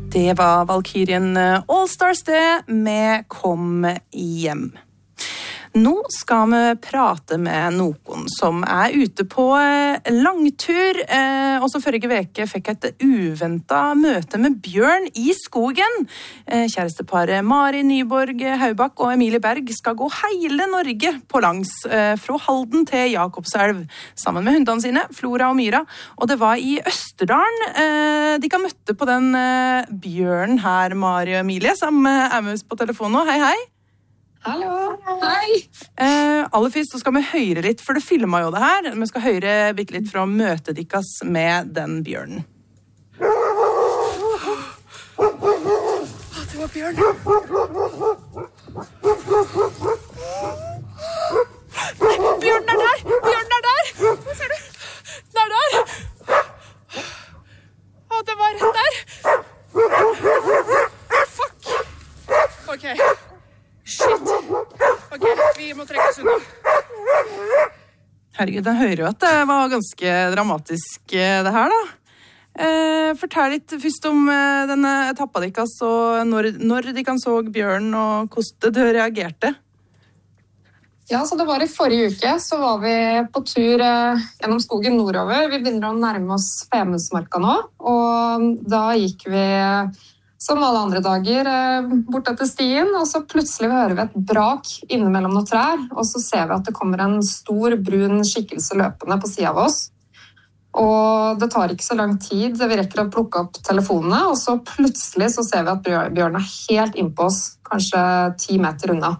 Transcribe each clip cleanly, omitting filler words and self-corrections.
Det var Valkyrien Allstars det med Kom hjem. Nå skal vi prate med noen som ute på langtur, og så forrige veke fikk et uventet møte med bjørn i skogen. Kjæresteparet Mari Nyborg Haubak og Emilie Berg skal gå hele Norge på langs, fra Halden til Jakobselv, sammen med hundene sine, Flora og Myra. Og det var i Østerdalen de kan møtte på den bjørnen her, Mari og Emilie, som med oss på telefonen nå. Hei, hei! Hallo, hei! Aller først så skal vi høre litt, for det filmet jo det her. Vi skal høre bitte litt fra møtet dikkas med den bjørnen. Det var bjørn. Nei, bjørnen der! Bjørnen der! Hva ser du? Den der! Det var der! Fuck! Ok. Shit. Ok, vi må trekke oss unna. Herregud, jeg hører jo at det var ganske dramatisk det her da. Fortell litt først om denne etappa dikkas, og når de kan så bjørnen, og hvordan det reagerte. Ja, så det var i forrige uke, så var vi på tur gjennom skogen nordover. Vi begynner å nærme oss Femundsmarka nå, og da gikk vi som alle andre dager bort etter stien, og så plutselig hører vi et brak inne mellom noen trær, og så ser vi at det kommer en stor brun skikkelse løpende på siden av oss. Og det tar ikke så lang tid, vi rekker å plukke opp telefonene, og så plutselig så ser vi at bjørnen helt innpå oss, kanskje 10 meter unna.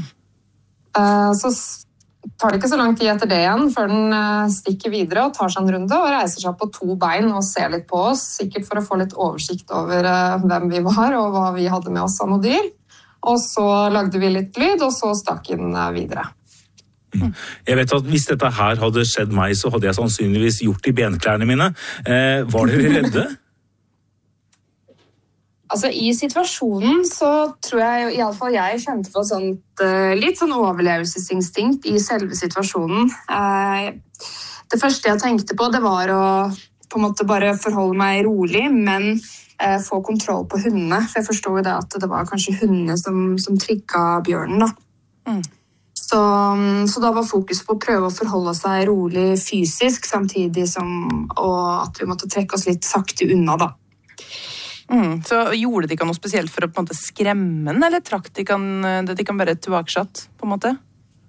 Så tar det ikke så lang tid etter det igjen, før den stikker videre og tar seg en runde og reiser seg på 2 bein og ser litt på oss, sikkert for å få litt oversikt over hvem vi var og hva vi hadde med oss av noe dyr. Og så lagde vi litt lyd, og så stakk den videre. Jeg vet at hvis dette her hadde skjedd meg, så hadde jeg sannsynligvis gjort i benklærne mine. Var dere redde? Altså, i situasjonen så tror jeg, i alle fall jeg kjente på litt sånn overlevelsesinstinkt i selve situasjonen. Det første jeg tenkte på, det var å på en måte bare forholde meg rolig, men få kontroll på hundene. For jeg forstod jo det at det var kanskje hundene som trigget bjørnen da. Så da var fokus på å prøve å forholde seg rolig fysisk, samtidig som at vi måtte trekke oss litt sakte unna da. Så gjorde de ikke noe spesielt for å på en måte skremme den, eller trakk de kan være tilbakesatt, på en måte?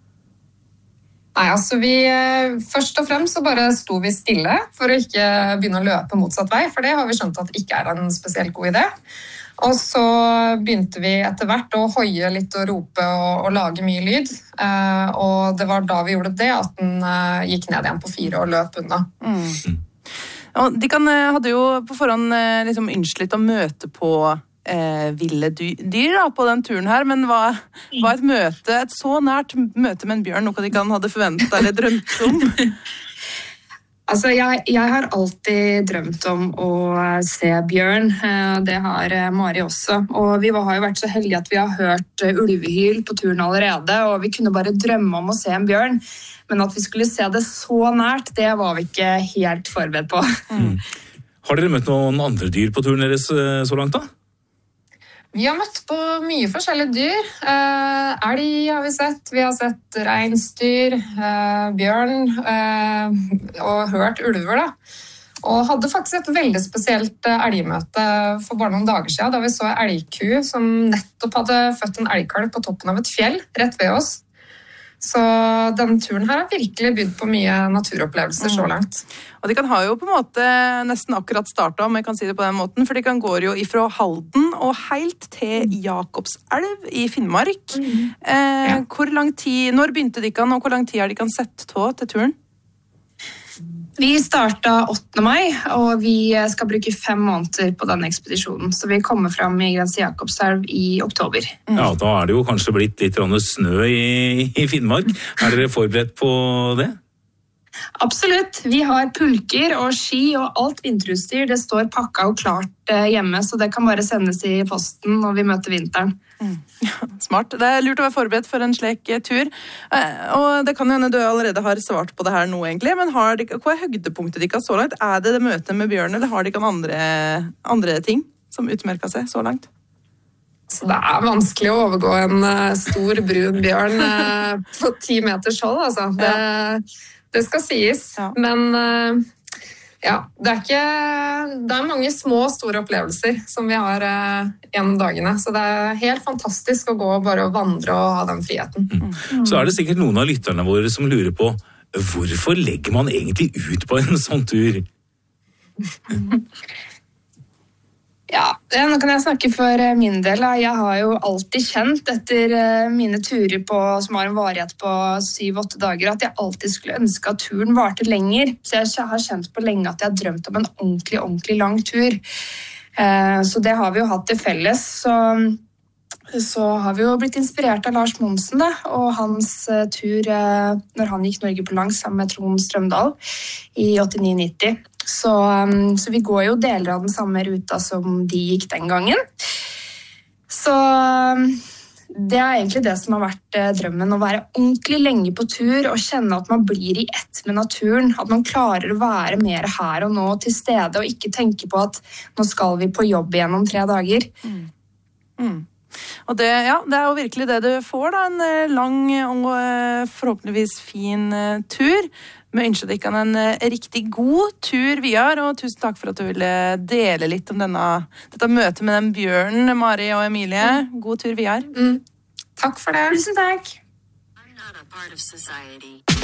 Nei, altså først og fremst så bare sto vi stille for å ikke begynne å løpe motsatt vei, for det har vi skjønt at ikke er en spesielt god idé. Og så begynte vi etter hvert å hoie litt og rope og lage mye lyd, og det var da vi gjorde det at den gikk ned igjen på 4 og løp unna. Og de hadde jo på forhånd liksom ønsket å møte på ville dyr da, på den turen her, men var et så nært møte med en bjørn noe de hadde forventet eller drømt om? Altså, jeg har alltid drømt om å se bjørn, det har Mari også, og vi har jo vært så heldige at vi har hørt ulvehyl på turen allerede, og vi kunne bare drømme om å se en bjørn. Men at vi skulle se det så nært, det var vi ikke helt forberedt på. Har dere møtt noen andre dyr på turen deres så langt da? Vi har møtt på mye forskjellige dyr. Elg har vi sett reinsdyr, bjørn og hørt ulver da. Og hadde faktisk et veldig spesielt elgmøte for bare noen dager siden, da vi så en elgku som nettopp hadde født en elgkalv på toppen av et fjell, rett ved oss. Så denne turen her har virkelig bydd på mye naturopplevelser så langt. Og de har jo på en måte nesten akkurat startet, om jeg kan si det på den måten, for de går jo ifra Halden og helt til Jakobselv i Finnmark. Hvor lang tid, når begynte de og hvor lang tid har de sett til turen? Vi startet 8. mai, og vi skal bruke 5 måneder på denne ekspedisjonen, så vi kommer frem i Grense Jakobselv i oktober. Ja, da er det jo kanskje blitt litt snø i Finnmark. Er dere forberedt på det? Absolutt. Vi har pulker og ski og alt vinterutstyr. Det står pakket og klart hjemme, så det kan bare sendes i posten når vi møter vinteren. Smart. Det er lurt å være forberedt for en slik tur. Og det kan jo hende du allerede har svart på det her nå egentlig, men hva er høydepunktet deres så langt? Er det møtet med bjørn, eller har de andre ting? som utmerket seg så langt? Så det vanskelig å overgå en stor brun bjørn på 10 meters hold, altså. Det skal sies. Ja. Men det mange små og store opplevelser som vi har gjennom dagene. Så det helt fantastisk å gå og bare vandre og ha den friheten. Så det sikkert noen av lytterne våre som lurer på hvorfor legger man egentlig ut på en sånn tur? Nå kan jeg snakke for min del. Jeg har jo alltid kjent etter mine turer som har en varighet på 7-8 dager, at jeg alltid skulle ønske at turen varte lenger. Så jeg har kjent på lenge at jeg har drømt om en ordentlig lang tur. Så det har vi jo hatt til felles. Så har vi jo blitt inspirert av Lars Monsen og hans tur når han gikk Norge på langs sammen med Trond Strømdal i 89-90. Så vi går jo deler av den samme ruta som de gikk den gangen. Så det egentlig det som har vært drømmen, å være ordentlig lenge på tur og kjenne at man blir i ett med naturen, at man klarer å være mer her og nå til stede og ikke tenke på at nå skal vi på jobb igjen om 3 dager. Og det er jo virkelig det du får da, en lang og forhåpentligvis fin tur. Vi ønsker deg en riktig god tur videre, og tusen takk for at du ville dele litt om dette møtet med den bjørnen, Mari og Emilie. God tur videre. Takk for det. Tusen takk.